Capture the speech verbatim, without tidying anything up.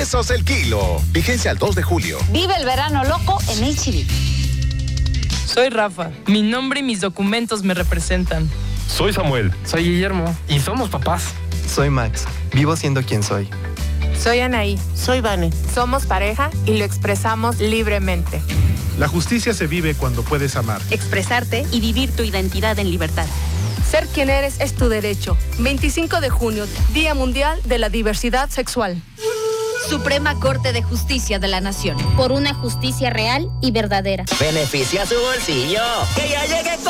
pesos el kilo. Vigencia al dos de julio. Vive el verano loco en H E B. Soy Rafa. Mi nombre y mis documentos me representan. Soy Samuel. Soy Guillermo. Y somos papás. Soy Max. Vivo siendo quien soy. Soy Anaí. Soy Vane. Somos pareja y lo expresamos libremente. La justicia se vive cuando puedes amar, expresarte y vivir tu identidad en libertad. Ser quien eres es tu derecho. veinticinco de junio, Día Mundial de la Diversidad Sexual. Suprema Corte de Justicia de la Nación. Por una justicia real y verdadera. Beneficia su bolsillo. Que ya llegue